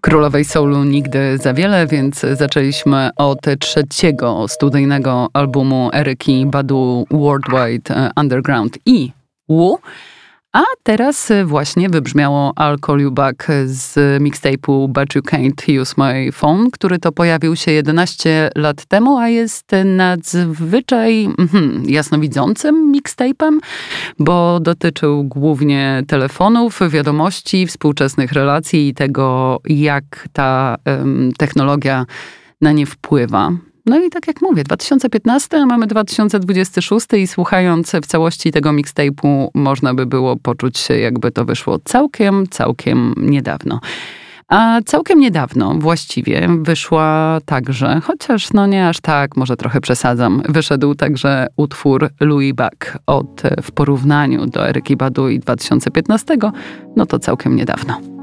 Królowej Soulu nigdy za wiele, więc zaczęliśmy od trzeciego studyjnego albumu Eryki Badu Worldwide Underground i Wu. A teraz właśnie wybrzmiało I'll Call You Back z mixtape'u But You Can't Use My Phone, który to pojawił się 11 lat temu, a jest nadzwyczaj jasnowidzącym mixtape'em, bo dotyczył głównie telefonów, wiadomości, współczesnych relacji i tego, jak ta technologia na nie wpływa. No i tak jak mówię, 2015, a mamy 2026 i słuchając w całości tego mixtape'u można by było poczuć się, jakby to wyszło całkiem niedawno. A całkiem niedawno właściwie wyszła także, chociaż no nie aż tak, może trochę przesadzam, wyszedł także utwór Louis Buck w porównaniu do Eryki Badu i 2015, no to całkiem niedawno.